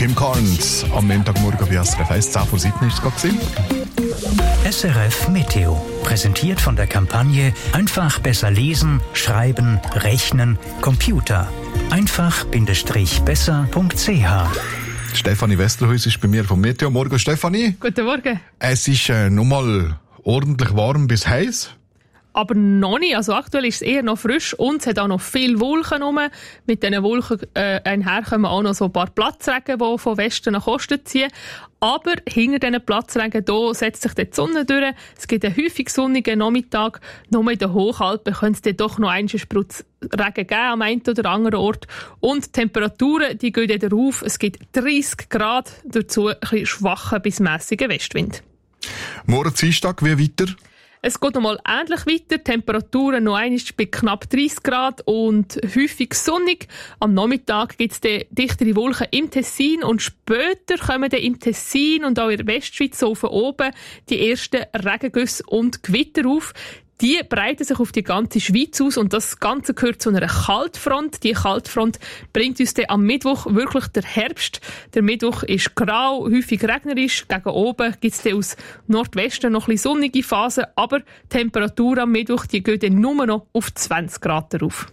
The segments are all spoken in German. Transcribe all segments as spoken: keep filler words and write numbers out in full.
Kim Carnes am Montagmorgen bei S R F eins, zehn vor sieben ist es gerade gewesen. S R F Meteo, präsentiert von der Kampagne Einfach besser lesen, schreiben, rechnen, Computer. einfach-besser punkt c h. Stefanie Westerhuis ist bei mir vom Meteo. Morgen, Stefanie. Guten Morgen. Es ist äh, nochmal ordentlich warm bis heiß. Aber noch nicht. Also aktuell ist es eher noch frisch und es hat auch noch viele Wolken rum. Mit diesen Wolken äh, einher kommen auch noch so ein paar Platzregen, die von Westen nach Osten ziehen. Aber hinter diesen Platzregen hier setzt sich die Sonne durch. Es gibt einen häufig sonnigen Nachmittag. Nur in den Hochalpen könnte es dann doch noch einen Sprutz Regen geben am einen oder anderen Ort. Und die Temperaturen die gehen wieder rauf. Es gibt dreißig Grad, dazu ein bisschen schwacher bis mässiger Westwind. Morgen Dienstag, wie weiter? Es geht noch mal ähnlich weiter. Die Temperaturen noch einmal bei knapp dreißig Grad und häufig sonnig. Am Nachmittag gibt es dichtere Wolken im Tessin und später kommen dann im Tessin und auch in der Westschweiz so von oben die ersten Regengüsse und Gewitter auf. Die breiten sich auf die ganze Schweiz aus und das Ganze gehört zu einer Kaltfront. Die Kaltfront bringt uns dann am Mittwoch wirklich der Herbst. Der Mittwoch ist grau, häufig regnerisch. Gegen oben gibt es dann aus Nordwesten noch ein bisschen sonnige Phasen, aber die Temperatur am Mittwoch die geht dann nur noch auf zwanzig Grad darauf.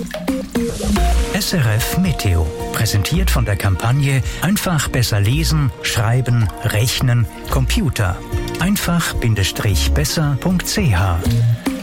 S R F Meteo, präsentiert von der Kampagne Einfach besser lesen, schreiben, rechnen, Computer. einfach-besser punkt c h.